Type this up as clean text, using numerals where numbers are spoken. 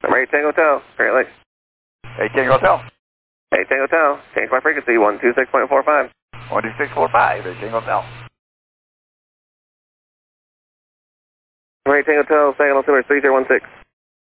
I'm ready, Tango Hotel, Great Lakes. Hey, Tango Hotel. Hey, Tango Hotel, change my frequency, 126.45. 126.45, hey, Tango Hotel. I'm ready, Tango Hotel, Saginaw Silver 3016.